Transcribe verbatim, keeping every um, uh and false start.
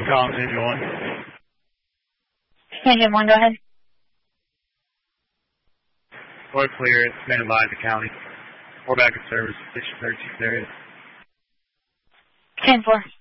Collins, engine one. Engine one, go ahead. We're clear. It's standing by the county. We're back in service. six thirty-six area. ten four.